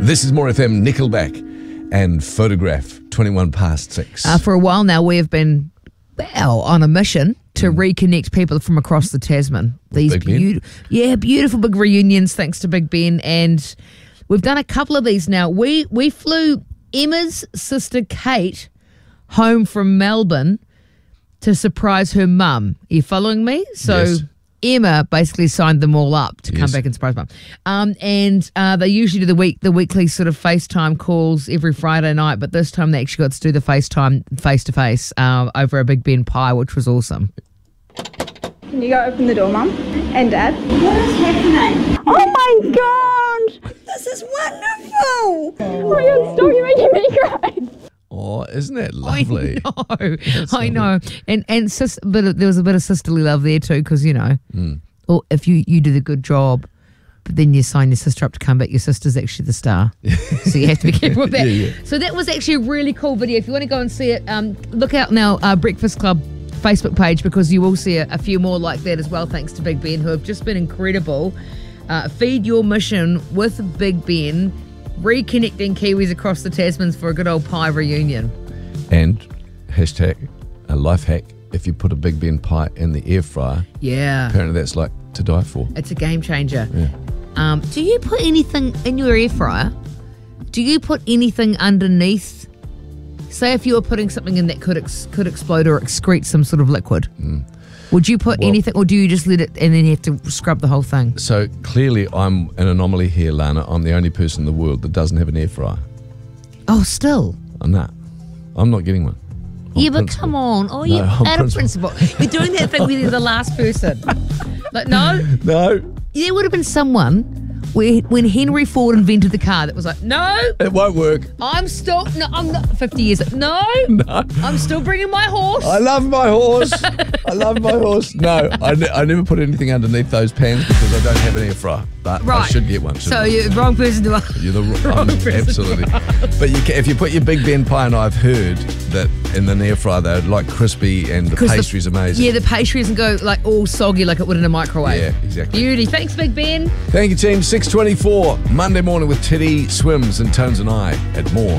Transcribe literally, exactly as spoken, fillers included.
This is More F M, Nickelback and Photograph, twenty-one past six. Uh, for a while now, we have been, well, on a mission to mm. reconnect people from across the Tasman. These beautiful, yeah, beautiful big reunions thanks to Big Ben. And we've done a couple of these now. We, we flew Emma's sister Kate home from Melbourne to surprise her mum. Are you following me? So yes. Emma basically signed them all up to yes. come back and surprise mum. Um, and uh, they usually do the week the weekly sort of FaceTime calls every Friday night, but this time they actually got to do the FaceTime face-to-face uh, over a Big Ben pie, which was awesome. Can you go open the door, Mum and Dad? What is happening? Oh my God! This is wonderful! Oh my God, stop, you're making me cry. Oh, isn't that lovely? I know, I know. And and sis, but there was a bit of sisterly love there too, because you know, mm. or if you you did a good job, but then you sign your sister up to come back, your sister's actually the star, so you have to be careful with that. yeah, yeah. So that was actually a really cool video. If you want to go and see it, um, look out now, uh, Breakfast Club Facebook page, because you will see a, a few more like that as well. Thanks to Big Ben, who have just been incredible. Uh, feed your mission with Big Ben. Reconnecting Kiwis across the Tasmans for a good old pie reunion. And hashtag a life hack, if you put a Big Ben pie in the air fryer, yeah, apparently that's like to die for. It's a game changer. Yeah. Um, do you put anything in your air fryer? Do you put anything underneath? Say if you were putting something in that could ex- could explode or excrete some sort of liquid. Mm. Would you put well, anything, or do you just let it and then you have to scrub the whole thing? So clearly I'm an anomaly here, Lana. I'm the only person in the world that doesn't have an air fryer. Oh, still? Oh, nah, I'm not getting one. On yeah, but principle. come on. Oh, no, you're out principle. of principle. You're doing that thing where you're the last person. Like, no? No. There would have been someone where when Henry Ford invented the car that was like, no. It won't work. I'm still, no, I'm not, fifty years, no. No. I'm still bringing my horse. I love my horse. I love my horse. No, I, ne- I never put anything underneath those pans because I don't have an air fryer. But right. I should get one. So you're the wrong person to ask. You're the wrong um, person. Absolutely. But you can, if you put your Big Ben pie, and I've heard that in the air fryer they're like crispy and the pastry's the, amazing. Yeah, the pastry doesn't go like all soggy like it would in a microwave. Yeah, exactly. Beauty. Thanks, Big Ben. Thank you, team. six twenty-four, Monday morning with Teddy Swims and Tones and I at More.